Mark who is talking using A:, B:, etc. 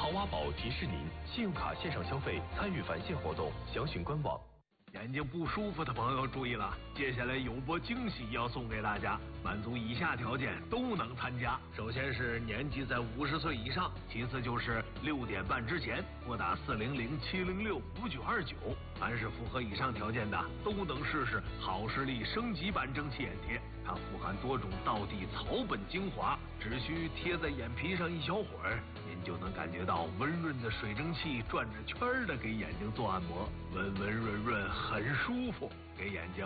A: 挖宝提示您：信用卡线上消费参与返现活动，详询官网。
B: 眼睛不舒服的朋友注意了，接下来有波惊喜要送给大家，满足以下条件都能参加。首先是年纪在50岁以上，其次就是6点半之前拨打400-706-5929。凡是符合以上条件的，都能试试好视力升级版蒸汽眼贴。它富含多种道地草本精华，只需贴在眼皮上一小会儿，您就能感觉到温润的水蒸气转着圈的给眼睛做按摩，温温润润，很舒服，给眼睛